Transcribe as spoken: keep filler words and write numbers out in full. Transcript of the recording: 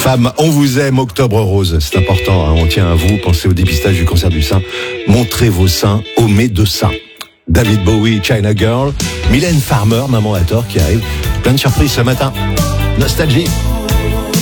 Femmes, on vous aime, Octobre Rose, c'est important, hein, on tient à vous, pensez au dépistage du cancer du sein, montrez vos seins aux médecins. David Bowie, China Girl, Mylène Farmer, Maman à tort qui arrive, plein de surprises ce matin. Nostalgie.